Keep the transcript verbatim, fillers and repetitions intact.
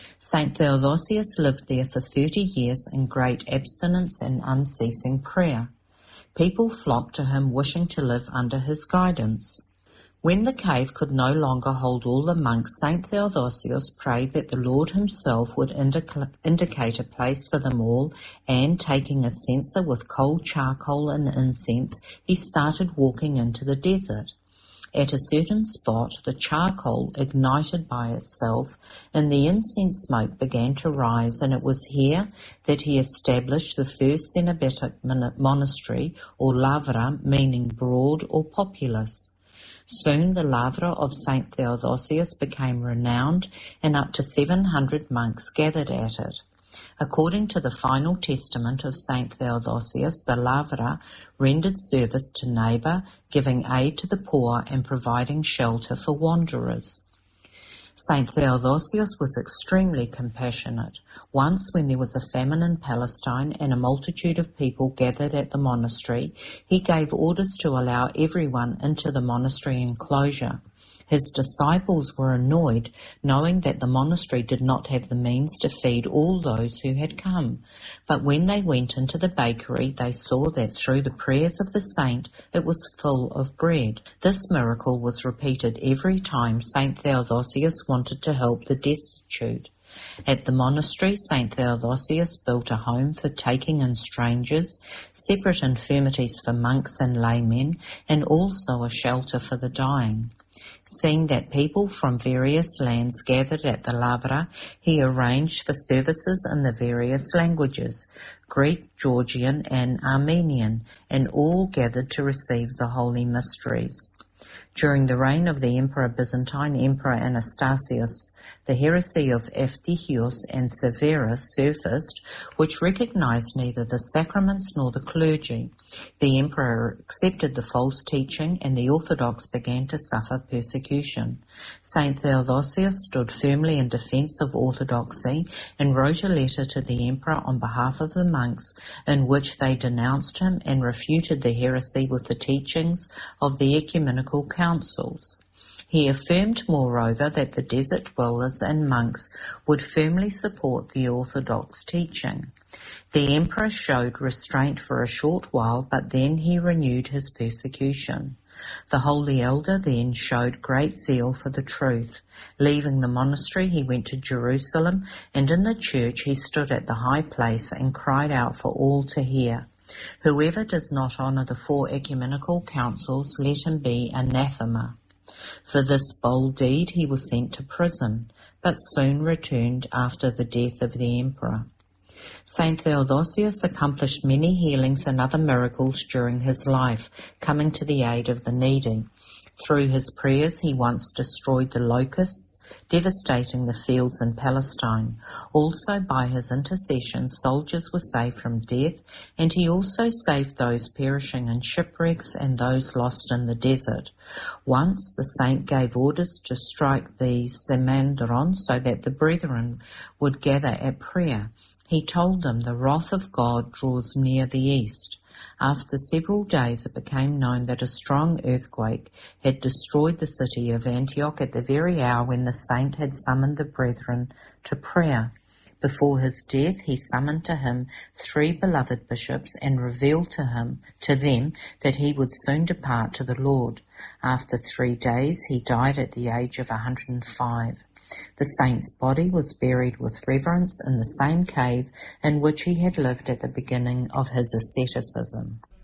Saint Theodosius lived there for thirty years in great abstinence and unceasing prayer. People flocked to him wishing to live under his guidance. When the cave could no longer hold all the monks, Saint Theodosius prayed that the Lord himself would indica- indicate a place for them all, and, taking a censer with cold charcoal and incense, he started walking into the desert. At a certain spot, the charcoal ignited by itself, and the incense smoke began to rise, and it was here that he established the first Cenobitic monastery, or lavra, meaning broad or populous. Soon the lavra of Saint Theodosius became renowned, and up to seven hundred monks gathered at it. According to the final testament of Saint Theodosius, the lavra rendered service to neighbour, giving aid to the poor and providing shelter for wanderers. Saint Theodosius was extremely compassionate. Once, when there was a famine in Palestine and a multitude of people gathered at the monastery, he gave orders to allow everyone into the monastery enclosure. His disciples were annoyed, knowing that the monastery did not have the means to feed all those who had come. But when they went into the bakery, they saw that through the prayers of the saint it was full of bread. This miracle was repeated every time Saint Theodosius wanted to help the destitute. At the monastery, Saint Theodosius built a home for taking in strangers, separate infirmities for monks and laymen, and also a shelter for the dying. Seeing that people from various lands gathered at the lavra, he arranged for services in the various languages, Greek, Georgian, and Armenian, and all gathered to receive the holy mysteries. During the reign of the Emperor Byzantine Emperor Anastasius, the heresy of Evthichius and Severus surfaced, which recognized neither the sacraments nor the clergy. The emperor accepted the false teaching, and the Orthodox began to suffer persecution. Saint Theodosius stood firmly in defense of orthodoxy and wrote a letter to the emperor on behalf of the monks in which they denounced him and refuted the heresy with the teachings of the ecumenical councils. He affirmed, moreover, that the desert dwellers and monks would firmly support the orthodox teaching. The emperor showed restraint for a short while, but then he renewed his persecution. The holy elder then showed great zeal for the truth. Leaving the monastery, he went to Jerusalem, and in the church he stood at the high place and cried out for all to hear, "Whoever does not honour the four ecumenical councils, let him be anathema." For this bold deed he was sent to prison, but soon returned after the death of the emperor. Saint Theodosius accomplished many healings and other miracles during his life, coming to the aid of the needy. Through his prayers he once destroyed the locusts, devastating the fields in Palestine. Also by his intercession soldiers were saved from death, and he also saved those perishing in shipwrecks and those lost in the desert. Once the saint gave orders to strike the Simandron so that the brethren would gather at prayer. He told them, "The wrath of God draws near the east." After several days it became known that a strong earthquake had destroyed the city of Antioch at the very hour when the saint had summoned the brethren to prayer. Before his death he summoned to him three beloved bishops and revealed to him to them that he would soon depart to the Lord. After three days he died at the age of one hundred and five. The saint's body was buried with reverence in the same cave in which he had lived at the beginning of his asceticism.